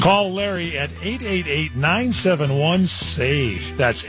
Call Larry at 888-971-SAGE. That's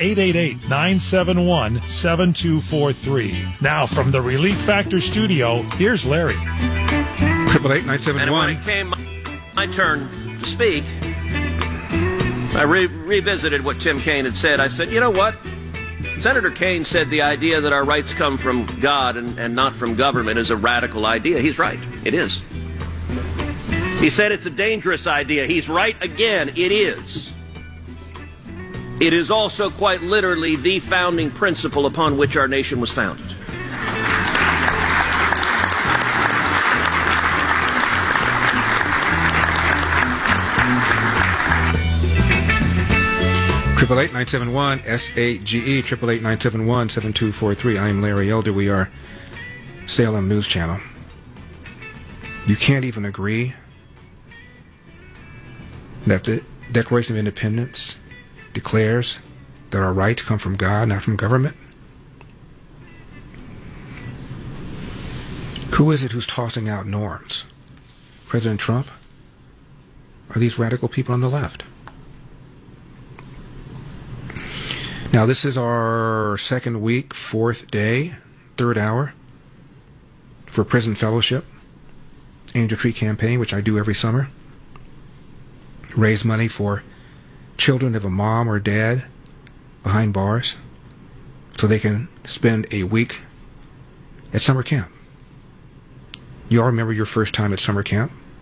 888-971-7243. Now, from the Relief Factor studio, here's Larry. 888-971. And when it came my turn to speak, I revisited what Tim Kaine had said. I said, you know what? Senator Kaine said the idea that our rights come from God and not from government is a radical idea. He's right. It is. He said it's a dangerous idea. He's right again. It is. It is also quite literally the founding principle upon which our nation was founded. Triple 8-971-SAGE, 888-971-7243. I am Larry Elder. We are Salem News Channel. You can't even agree that the Declaration of Independence declares that our rights come from God, not from government? Who is it who's tossing out norms? President Trump? Or these radical people on the left? Now, this is our second week, fourth day, third hour for Prison Fellowship, Angel Tree Campaign, which I do every summer. Raise money for children of a mom or dad behind bars so they can spend a week at summer camp. You all remember your first time at summer camp?